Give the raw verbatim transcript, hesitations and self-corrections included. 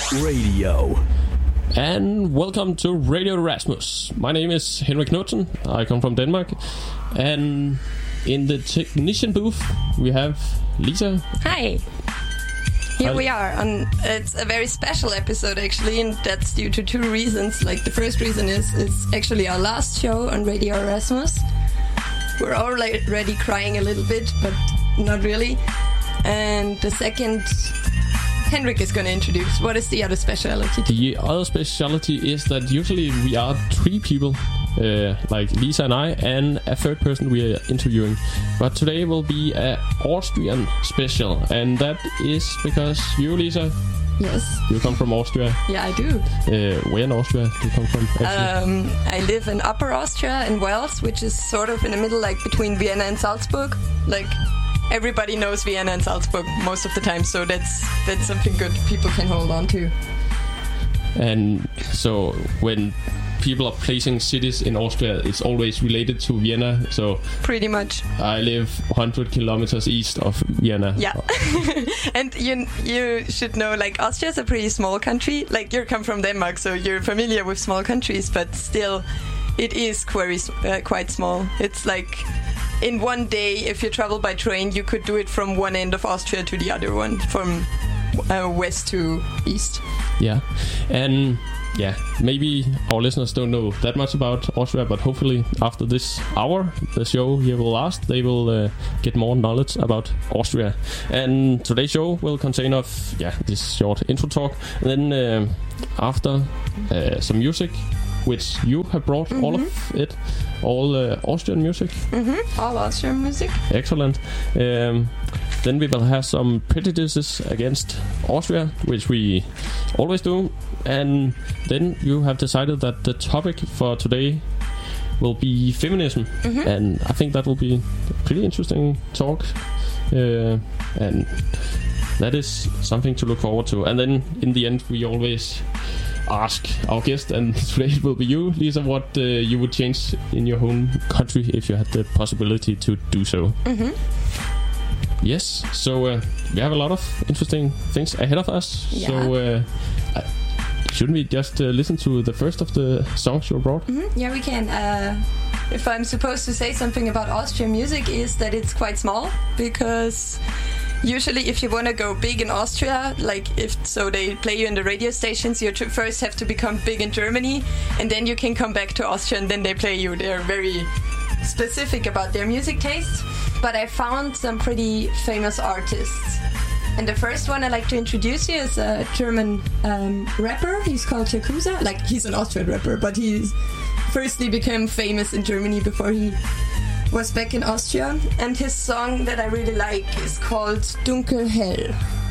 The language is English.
Radio. And welcome to Radio Erasmus. My name is Henrik Knudsen. I come from Denmark. And in the technician booth, we have Lisa. Hi. Here Hi. we are. On, it's a very special episode, actually, and that's due to two reasons. Like, the first reason is it's actually our last show on Radio Erasmus. We're already crying a little bit, but not really. And the second, Henrik is going to introduce. What is the other speciality? The other speciality is that usually we are three people, uh, like Lisa and I, and a third person we are interviewing. But today will be an Austrian special, and that is because you, Lisa, Yes. you come from Austria. Yeah, I do. Uh, where in Austria do you come from, actually? Um, I live in Upper Austria in Wels, which is sort of in the middle, like between Vienna and Salzburg. Like, everybody knows Vienna and Salzburg most of the time, so that's that's something good people can hold on to. And so when people are placing cities in Austria, it's always related to Vienna. So Pretty much. I live one hundred kilometers east of Vienna. Yeah. And you you should know, like, Austria's a pretty small country. Like, you come from Denmark, so you're familiar with small countries, but still, it is quite, uh, quite small. It's like, in one day, if you travel by train, you could do it from one end of Austria to the other one, from uh, west to east. Yeah. And yeah, maybe our listeners don't know that much about Austria, but hopefully after this hour, the show here will last, they will uh, get more knowledge about Austria. And today's show will contain of, yeah, this short intro talk. And then uh, after uh, some music, which you have brought mm-hmm. all of it, all uh, Austrian music. Mm-hmm. All Austrian music. Excellent. Um, then we will have some prejudices against Austria, which we always do. And then you have decided that the topic for today will be feminism. Mm-hmm. And I think that will be a pretty interesting talk. Uh, and that is something to look forward to. And then in the end, we always ask our guest, and today it will be you, Lisa, what uh, you would change in your home country if you had the possibility to do so. Mm-hmm. Yes, so uh, we have a lot of interesting things ahead of us. Yeah. So uh, uh, shouldn't we just uh, listen to the first of the songs you brought? Mm-hmm. Yeah, we can. Uh, if I'm supposed to say something about Austrian music, is that it's quite small, because usually if you want to go big in Austria, like if so they play you in the radio stations, you t- first have to become big in Germany, and then you can come back to Austria and then they play you. They're very specific about their music taste. But I found some pretty famous artists. And the first one I'd like to introduce you is a German um, rapper. He's called Yakuza. Like, he's an Austrian rapper, but he firstly became famous in Germany before he was back in Austria. And his song that I really like is called Dunkel Hell.